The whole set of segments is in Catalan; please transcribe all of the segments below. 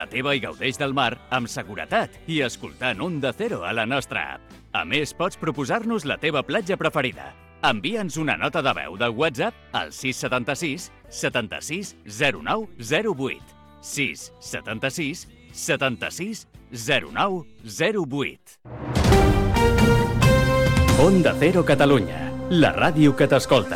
la teva i gaudeix del mar amb seguretat i escoltant Onda Cero a la nostra app. A més, pots proposar-nos la teva platja preferida. Envia'ns una nota de veu de WhatsApp al 676 76 09 08. 676 76 09 08. Onda Cero Catalunya, la ràdio que t'escolta.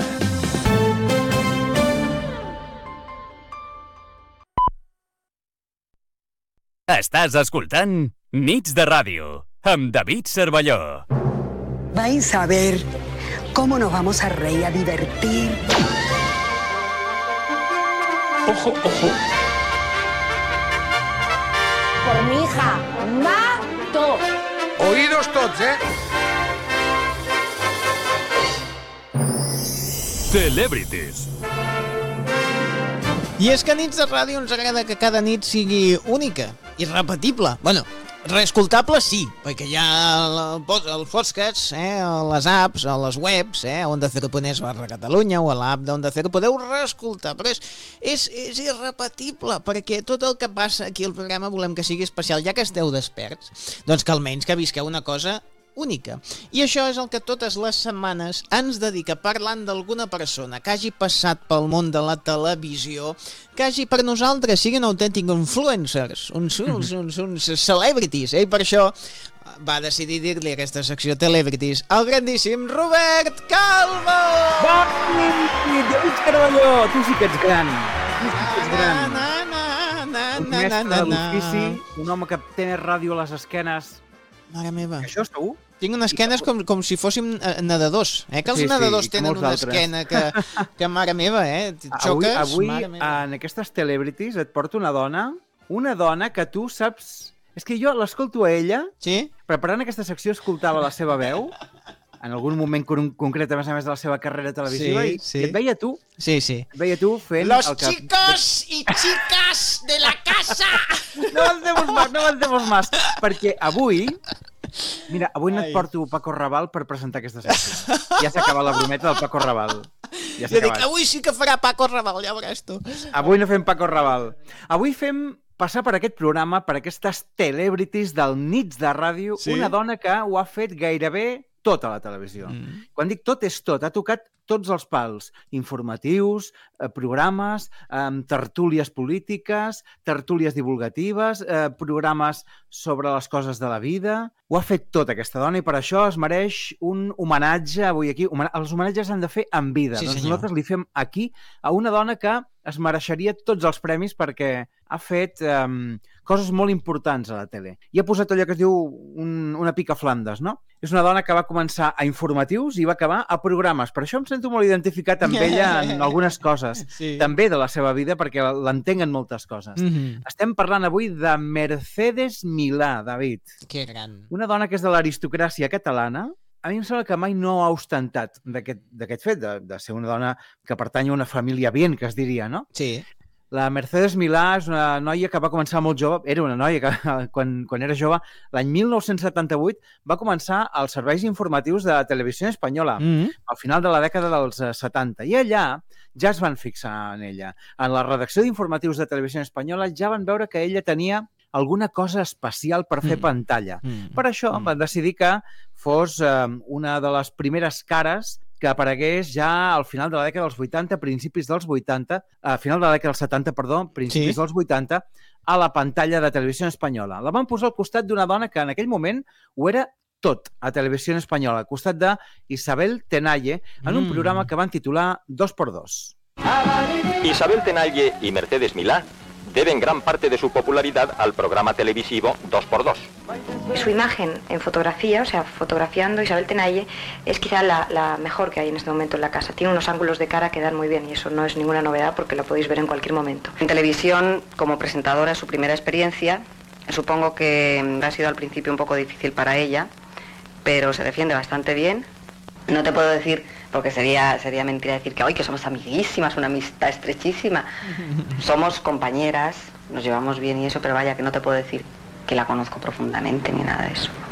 Estàs escoltant Nits de Ràdio, amb David Cervelló. Vais a ver cómo nos vamos a reír, a divertir. Ojo, ojo. Por mi hija, mato. Oídos tots, Celebrities. I és que a Nits de Ràdio ens agrada que cada nit sigui única, irrepetible. Bueno, reescoltable sí, perquè hi ha els podcasts, les apps, a les webs, Onda Cero.es/Catalunya o a l'app d'Onda Cero, podeu reescoltar, però és irrepetible, perquè tot el que passa aquí al programa volem que sigui especial, ja que esteu desperts, doncs que almenys que visqueu una cosa única. I això és el que totes les setmanes ens dedica parlant d'alguna persona que hagi passat pel món de la televisió, que hagi per nosaltres siguin autèntics influencers, uns celebrities, i per això va decidir dir-li a aquesta secció Celebrities al grandíssim Robert Calvo! David Cervelló, tu sí que ets gran. Tu sí que ets gran. Un mestre d'ofici, un home que té més ràdio a les esquenes. Mare meva. Això segur? Tinc unes esquenes com si fóssim nedadors, que els nedadors tenen una esquena que mare meva, xoques, avui mare meva. En aquestes Celebrities et porto una dona que tu saps... És que jo l'escolto a ella, sí? Preparant aquesta secció escoltava la seva veu, en algun moment concret, a més de la seva carrera televisiva, i et veia tu. Sí. Et veia tu fent... Los chicos y chicas de la casa! No avancemos más, perquè avui... Mira, avui no et porto Paco Raval per presentar aquesta secció. Ja s'ha acabat la brometa del Paco Raval. Ja jo dic, avui sí que farà Paco Raval, ja veuràs tu. Avui no fem Paco Raval. Avui fem passar per aquest programa, per aquestes Celebrities del Nits de Ràdio, una dona que ho ha fet gairebé tot a la televisió. Quan dic tot, és tot. Ha tocat tots els pals. Informatius, programes, tertúlies polítiques, tertúlies divulgatives, programes sobre les coses de la vida. Ho ha fet tot, aquesta dona, i per això es mereix un homenatge avui aquí. Els homenatges s'han de fer en vida. Sí, doncs senyor. nosaltres li fem aquí a una dona que es mereixeria tots els premis perquè ha fet coses molt importants a la tele. I ha posat allò que es diu una pica Flandes, no? És una dona que va començar a informatius i va acabar a programes. Per això em sento molt identificat amb ella en algunes coses. Sí. També de la seva vida, perquè l'entenc en moltes coses. Estem parlant avui de Mercedes Milà, David. Que gran. Una dona que és de l'aristocràcia catalana. A mi em sembla que mai no ha ostentat d'aquest fet, de ser una dona que pertany a una família bien, que es diria, no? Sí. La Mercedes Milà és una noia que va començar molt jove, era una noia que quan era jove, l'any 1978 va començar als serveis informatius de Televisió Espanyola, al final de la dècada dels 70. I allà ja es van fixar en ella. En la redacció d'informatius de Televisió Espanyola ja van veure que ella tenia alguna cosa especial per fer pantalla. Per això van decidir que fos una de les primeres cares que aparegués ja al final de la dècada dels 80, principis dels 80, final de la dècada dels 70, perdó, principis dels 80, a la pantalla de Televisió Espanyola. La van posar al costat d'una dona que en aquell moment ho era tot a Televisió Espanyola, al costat d'Isabel Tenalle, en un programa que van titular 2x2. Isabel Tenalle y Mercedes Milá deben gran parte de su popularidad al programa televisivo 2x2. Su imagen en fotografía, o sea, fotografiando Isabel Tenalle, es quizá la mejor que hay en este momento en la casa. Tiene unos ángulos de cara que dan muy bien y eso no es ninguna novedad porque la podéis ver en cualquier momento. En televisión, como presentadora, es su primera experiencia. Supongo que ha sido al principio un poco difícil para ella, pero se defiende bastante bien. No te puedo decir, porque sería mentira decir que hoy que somos amiguísimas, una amistad estrechísima. Somos compañeras, nos llevamos bien y eso, pero vaya que no te puedo decir que la conozco profundamente ni nada de eso.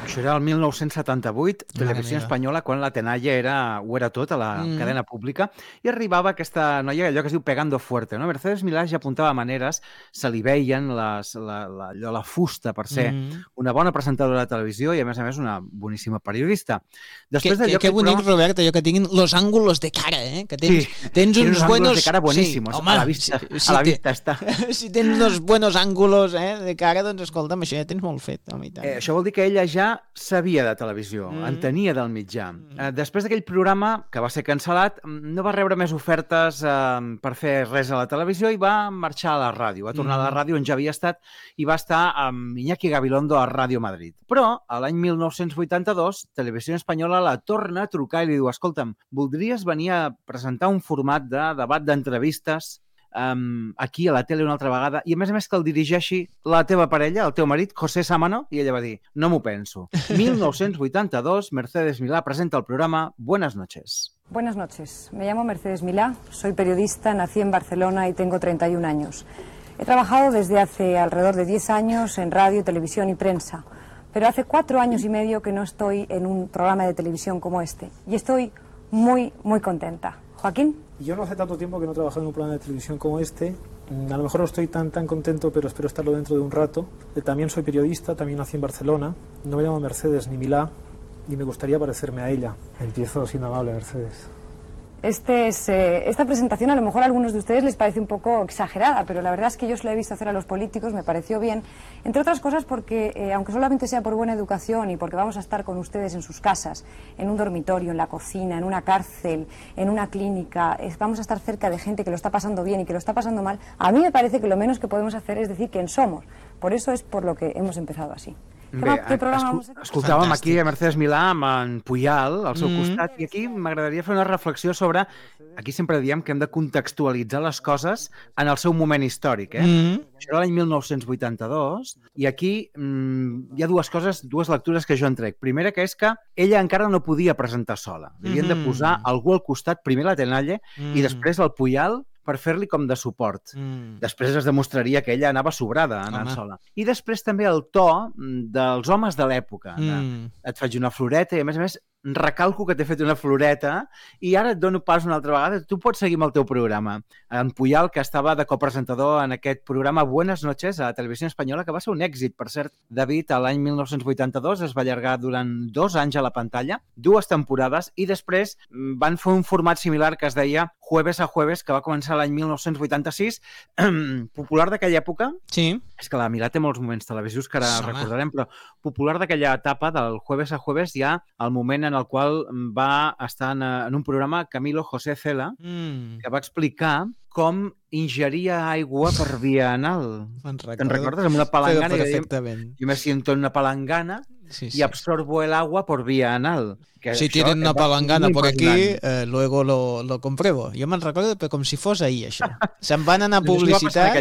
Això era el 1978, Televisió Espanyola, quan la Tenalla ho era tot a la cadena pública, i arribava aquesta noia, allò que es diu pegando fuerte, no? Mercedes Milà ja apuntava maneres, se li veien la fusta per ser una bona presentadora de televisió i, a més, una boníssima periodista. Que bonic, Robert, allò que tinguin los ángulos de cara, que tens uns buenos... de cara buenísimos, a la vista està. Si tens dos buenos ángulos de cara, doncs escolta'm, això ja tens molt fet. Això vol dir que ella ja sabia de televisió, en tenia del mitjà. Després d'aquell programa, que va ser cancel·lat, no va rebre més ofertes per fer res a la televisió i va marxar a la ràdio. Va tornar a la ràdio on ja havia estat i va estar amb Iñaki Gabilondo a Ràdio Madrid. Però, a l'any 1982, Televisió Espanyola la torna a trucar i li diu: escolta'm, voldries venir a presentar un format de debat d'entrevistes aquí a la tele una altra vegada, i a més que el dirigeixi la teva parella, el teu marit, José Sámano, i ella va dir: no m'ho penso. 1982, Mercedes Milà presenta el programa Buenas noches. Buenas noches, me llamo Mercedes Milá, soy periodista, nací en Barcelona y tengo 31 años. He trabajado desde hace alrededor de 10 años en radio, televisión y prensa, pero hace 4 años y medio que no estoy en un programa de televisión como este, y estoy muy contenta. Joaquín. Yo no hace tanto tiempo que no trabajo en un programa de televisión como este. A lo mejor no estoy tan contento, pero espero estarlo dentro de un rato. También soy periodista, también nací en Barcelona. No me llamo Mercedes ni Milá, y me gustaría parecerme a ella. Empiezo siendo amable, Mercedes. Esta presentación a lo mejor a algunos de ustedes les parece un poco exagerada, pero la verdad es que yo se la he visto hacer a los políticos, me pareció bien, entre otras cosas porque, aunque solamente sea por buena educación y porque vamos a estar con ustedes en sus casas, en un dormitorio, en la cocina, en una cárcel, en una clínica, vamos a estar cerca de gente que lo está pasando bien y que lo está pasando mal, a mí me parece que lo menos que podemos hacer es decir quién somos. Por eso es por lo que hemos empezado así. Bé, escoltàvem aquí a Mercedes Milà amb en Puyal al seu costat, i aquí m'agradaria fer una reflexió sobre... Aquí sempre diem que hem de contextualitzar les coses en el seu moment històric. Això era l'any 1982, i aquí hi ha dues lectures que jo en trec. Primera, que és que ella encara no podia presentar sola. Havien de posar algú al costat, primer la Tenalla i després el Puyal, per fer-li com de suport. Després es demostraria que ella anava sobrada, anant sola. I després també el to dels homes de l'època. Et faig una floreta i, a més, recalco que t'he fet una floreta i ara et dono pas una altra vegada. Tu pots seguir amb el teu programa. En Puyal, que estava de copresentador en aquest programa Buenas noches a Televisió Espanyola, que va ser un èxit, per cert. David, l'any 1982 es va allargar durant 2 anys a la pantalla, 2 temporades, i després van fer un format similar que es deia Jueves a Jueves, que va començar l'any 1986. Popular d'aquella època. Sí. És que la Milà té molts moments televisius que ara recordarem, però popular d'aquella etapa del Jueves a Jueves hi ha el moment en el qual va estar en un programa Camilo José Cela, que va explicar com ingeria aigua per via anal. Te'n recordes? Amb una palangana. Perfectament. Jo me siento en una palangana y absorbo el agua por vía anal. Si tienen una palangana por aquí, luego lo compruebo. Jo me'n recordo com si fos ahir, això. Se'n van anar a publicitat.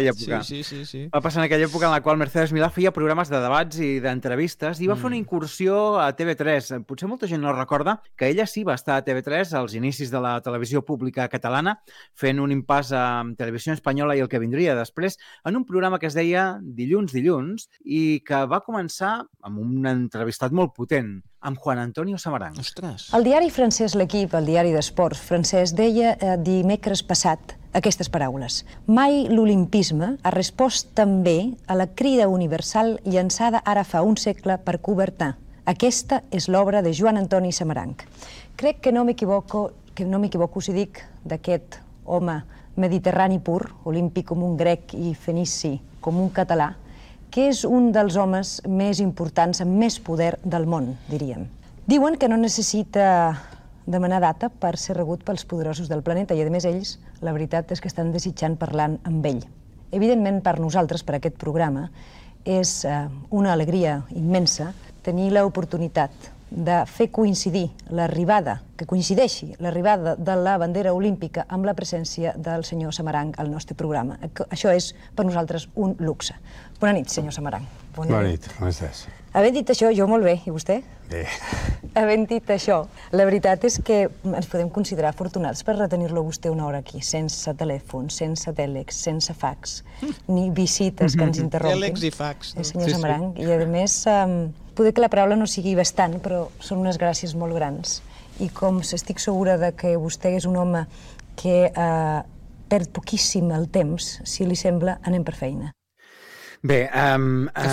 Va passar en aquella època en la qual Mercedes Milà feia programes de debats i d'entrevistes i va fer una incursió a TV3. Potser molta gent no recorda que ella sí va estar a TV3 als inicis de la televisió pública catalana, fent un impàs a Televisió Espanyola i el que vindria després, en un programa que es deia Dilluns, i que va començar amb un entrevistat molt potent, amb Juan Antonio Samarang. Ostres! El diari francès L'Equip, el diari d'esports francès, deia dimecres passat aquestes paraules. Mai l'olimpisme ha respost també a la crida universal llançada ara fa un segle per Coubertin. Aquesta és l'obra de Joan Antoni Samarang. Crec que no m'equivoco si dic d'aquest home mediterrani pur, olímpic com un grec i fenici com un català, que és un dels homes més importants, amb més poder del món, diríem. Diuen que no necessita demanar data per ser rebut pels poderosos del planeta i, a més, ells, la veritat és que estan desitjant parlant amb ell. Evidentment, per nosaltres, per aquest programa, és una alegria immensa tenir l'oportunitat de fer coincidir l'arribada, que coincideixi l'arribada de la bandera olímpica amb la presència del senyor Samarang al nostre programa. Això és per nosaltres un luxe. Bona nit, senyor Samarang. Bona nit, com estàs? Havent dit això, jo molt bé. I vostè? Bé. Havent dit això, la veritat és que ens podem considerar afortunats per retenir-lo vostè una hora aquí, sense telèfon, sense tèlex, sense fax, ni visites que ens interrompin. Tèlex i fax. Senyor Samaranch. I, a més, poder que la paraula no sigui bastant, però són unes gràcies molt grans. I com estic segura de que vostè és un home que perd poquíssim el temps, si li sembla, anem per feina. Bé,